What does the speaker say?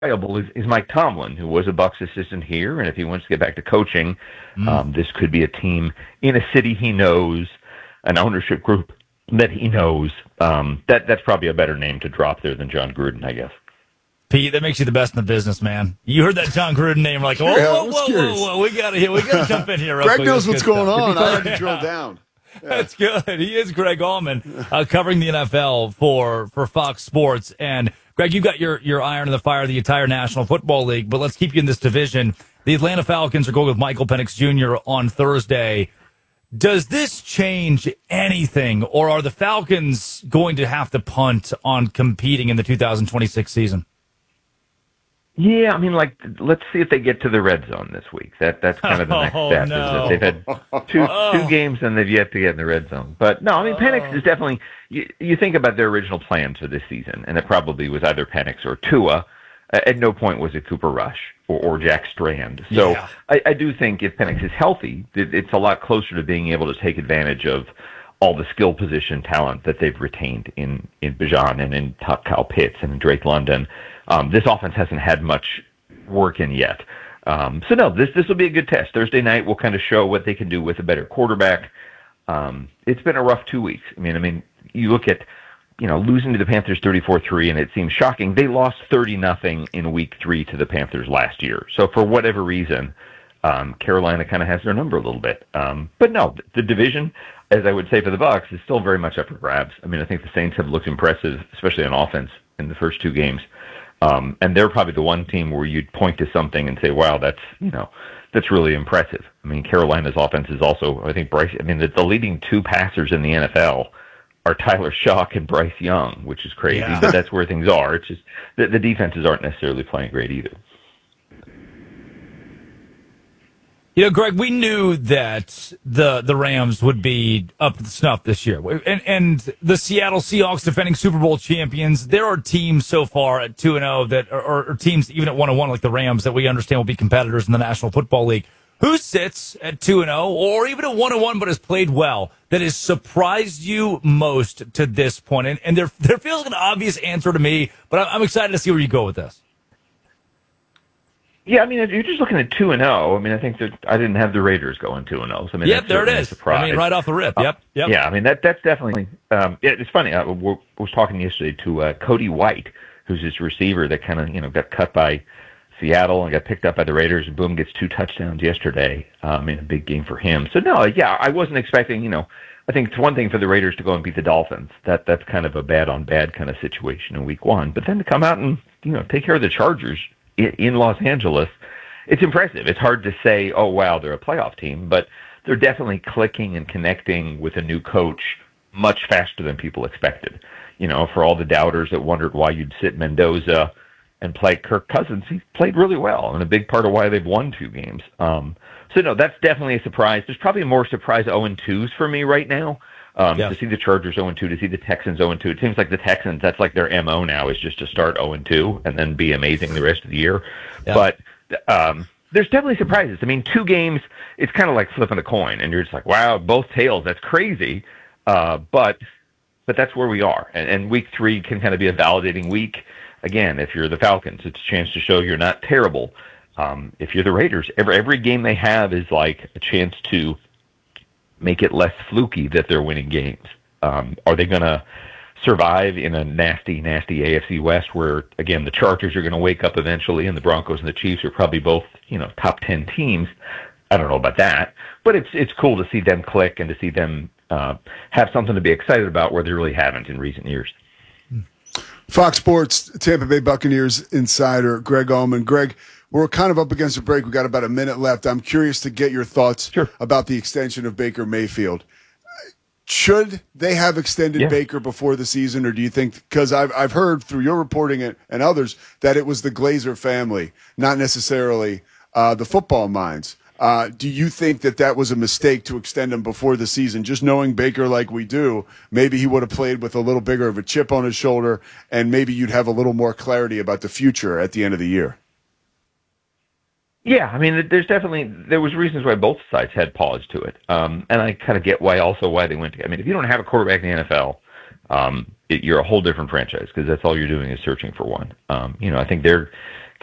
viable is Mike Tomlin, who was a Bucs assistant here, and if he wants to get back to coaching, this could be a team in a city he knows, an ownership group that he knows. That's probably a better name to drop there than John Gruden, I guess. Pete, that makes you the best in the business, man. You heard that John Gruden name, like, whoa, we gotta jump in here. Greg knows what's going on. I had to drill down. Yeah. That's good. He is Greg Allman, covering the NFL for Fox Sports. And Greg, you got your iron in the fire, the entire National Football League. But let's keep you in this division. The Atlanta Falcons are going with Michael Penix Jr. on Thursday. Does this change anything, or are the Falcons going to have to punt on competing in the 2026 season? Yeah, I mean, let's see if they get to the red zone this week. That's kind of the next step. No. Is that they've had two games and they've yet to get in the red zone. But no, I mean, Penix is definitely. You think about their original plans for this season, and it probably was either Penix or Tua. At no point was it Cooper Rush or Jack Strand. So yeah. I do think if Penix is healthy, it's a lot closer to being able to take advantage of all the skill position talent that they've retained in Bijan and in Top Kyle Pitts and in Drake London. This offense hasn't had much work in yet. So no, this will be a good test. Thursday night will kind of show what they can do with a better quarterback. It's been a rough 2 weeks. I mean, you look at, losing to the Panthers 34-3, and it seems shocking. They lost 30-0 in week 3 to the Panthers last year. So for whatever reason, Carolina kind of has their number a little bit. But no, the division, as I would say for the Bucs, is still very much up for grabs. I mean, I think the Saints have looked impressive, especially on offense in the first 2 games. And they're probably the one team where you'd point to something and say, wow, that's really impressive. I mean, Carolina's offense is also, I think the leading 2 passers in the NFL are Tyler Shock and Bryce Young, which is crazy, but that's where things are. It's just the defenses aren't necessarily playing great either. Greg, we knew that the Rams would be up to the snuff this year. And the Seattle Seahawks, defending Super Bowl champions, there are teams so far at 2-0 that are teams even at 1-1 like the Rams that we understand will be competitors in the National Football League. Who sits at 2-0 or even at 1-1 but has played well that has surprised you most to this point? And there feels like an obvious answer to me, but I'm excited to see where you go with this. Yeah, I mean, if you're just looking at 2-0, I mean, I think that I didn't have the Raiders going 2-0. So, I mean, yep, there it is. Surprise. I mean, right off the rip. Yep. Yeah, I mean, that's definitely. It's funny. I was talking yesterday to Cody White, who's this receiver that kind of got cut by Seattle and got picked up by the Raiders, and boom, gets 2 touchdowns yesterday in a big game for him. So no, yeah, I wasn't expecting. I think it's one thing for the Raiders to go and beat the Dolphins. That's kind of a bad on bad kind of situation in Week 1. But then to come out and take care of the Chargers in Los Angeles, it's impressive. It's hard to say, oh, wow, they're a playoff team, but they're definitely clicking and connecting with a new coach much faster than people expected. For all the doubters that wondered why you'd sit Mendoza and play Kirk Cousins, he played really well, and a big part of why they've won 2 games. So, no, that's definitely a surprise. There's probably more surprise 0-2s for me right now. To see the Chargers 0-2, to see the Texans 0-2. It seems like the Texans, that's like their MO now, is just to start 0-2 and then be amazing the rest of the year. Yeah. But there's definitely surprises. I mean, 2 games, it's kind of like flipping a coin, and you're just like, wow, both tails, that's crazy. But that's where we are. And Week 3 can kind of be a validating week. Again, if you're the Falcons, it's a chance to show you're not terrible. If you're the Raiders, every game they have is like a chance to make it less fluky that they're winning games. Are they going to survive in a nasty, nasty AFC West where, again, the Chargers are going to wake up eventually and the Broncos and the Chiefs are probably both, top 10 teams? I don't know about that, but it's cool to see them click and to see them have something to be excited about where they really haven't in recent years. Fox Sports, Tampa Bay Buccaneers insider, Greg Allman. Greg, we're kind of up against a break. We've got about a minute left. I'm curious to get your thoughts about the extension of Baker Mayfield. Should they have extended Baker before the season, or do you think, because I've heard through your reporting and others that it was the Glazer family, not necessarily the football minds. Do you think that was a mistake to extend him before the season? Just knowing Baker like we do, maybe he would have played with a little bigger of a chip on his shoulder, and maybe you'd have a little more clarity about the future at the end of the year. Yeah, I mean, there was reasons why both sides had pause to it, and I kind of get why they went to. I mean, if you don't have a quarterback in the NFL, you're a whole different franchise because that's all you're doing is searching for one. I think